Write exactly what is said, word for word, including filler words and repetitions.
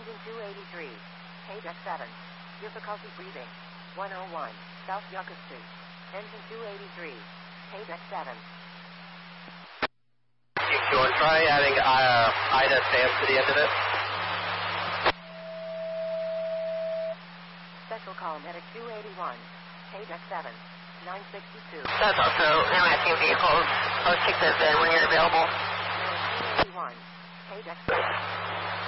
Engine two eighty-three. Page X seven. Difficulty breathing. one oh one. South Yucca Street. Engine two eighty-three. Page X seven. You want to try adding uh, Ida Sam to the end of it? Special call medic two eighty-one. Page X seven. nine sixty-two. That's also now asking vehicles. I'll take those in when you're available. two eighty-one. Page X seven.